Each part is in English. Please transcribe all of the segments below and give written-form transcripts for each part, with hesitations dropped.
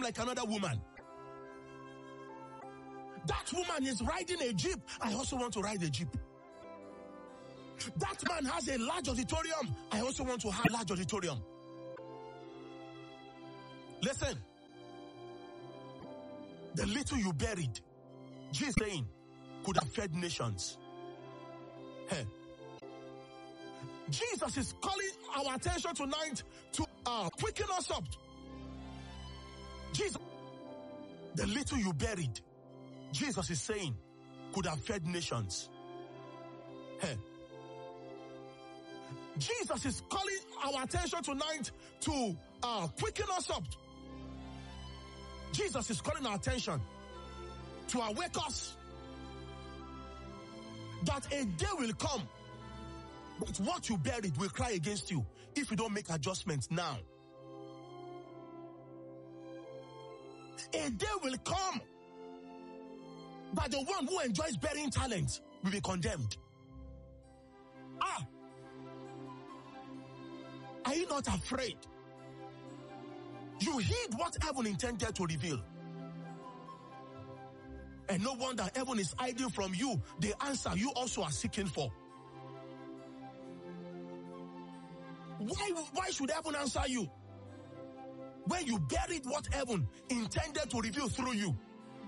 like another woman. That woman is riding a jeep. I also want to ride a jeep. That man has a large auditorium. I also want to have a large auditorium. Listen. The little you buried, Jesus saying, could have fed nations. Hey. Jesus is calling our attention tonight to quicken us up. Jesus, the little you buried, Jesus is saying, could have fed nations. Hey. Jesus is calling our attention tonight to quicken us up. Jesus is calling our attention to awake us that a day will come, but what you buried will cry against you if you don't make adjustments now. A day will come that the one who enjoys burying talent will be condemned. Are you not afraid? You heed what heaven intended to reveal. And no wonder heaven is hiding from you the answer you also are seeking for. Why should heaven answer you when you buried what heaven intended to reveal through you?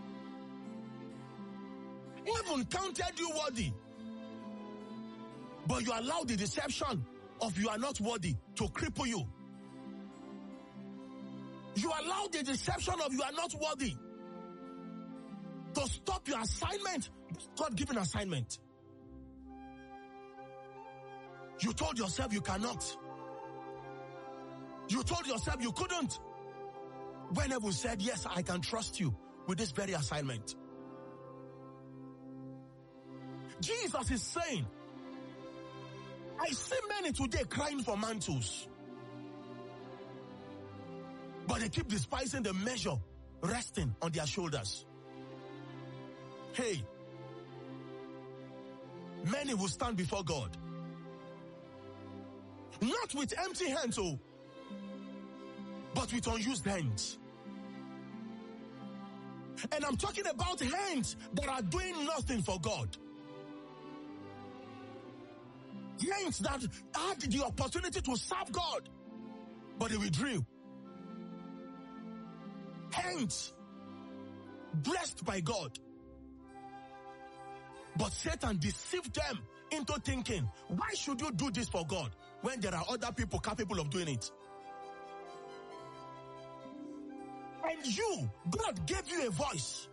Heaven counted you worthy, but you allowed the deception of you are not worthy to cripple you. You allowed the deception of you are not worthy to stop your assignment, God-given assignment. You told yourself you cannot. You told yourself you couldn't. When heaven said, yes, I can trust you with this very assignment. Jesus is saying, I see many today crying for mantles, but they keep despising the measure resting on their shoulders. Hey, many will stand before God, not with empty hands, but with unused hands. And I'm talking about hands that are doing nothing for God. Hands that had the opportunity to serve God, but they withdrew. Hands blessed by God, but Satan deceived them into thinking, why should you do this for God when there are other people capable of doing it? And you, God gave you a voice,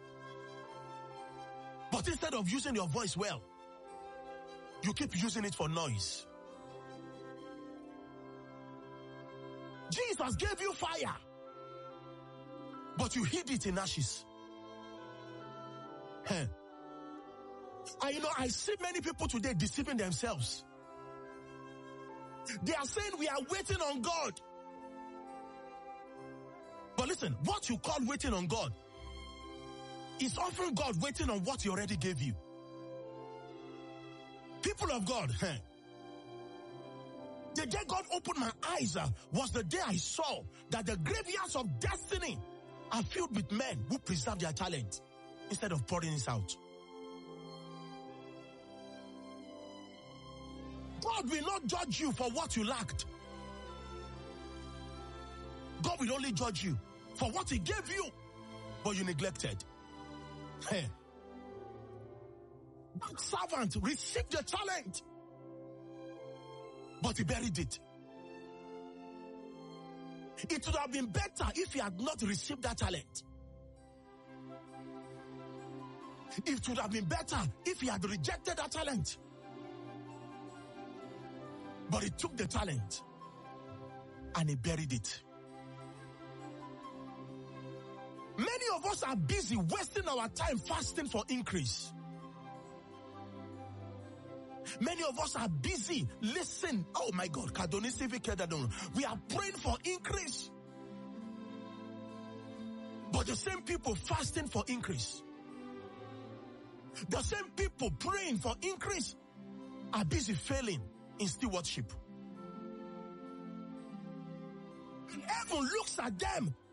but instead of using your voice well, you keep using it for noise. Jesus gave you fire, but you hid it in ashes. And I see many people today deceiving themselves. They are saying we are waiting on God. But listen, what you call waiting on God is often God waiting on what He already gave you. People of God, the day God opened my eyes was the day I saw that the graveyards of destiny are filled with men who preserve their talent instead of pouring it out. God will not judge you for what you lacked. God will only judge you for what He gave you, but you neglected. That servant received the talent, but he buried it. It would have been better if he had not received that talent. It would have been better if he had rejected that talent. But he took the talent and he buried it. Many of us are busy wasting our time fasting for increase. Many of us are busy listening. Oh my God, we are praying for increase. But the same people fasting for increase, the same people praying for increase, are busy failing in stewardship. And heaven looks at them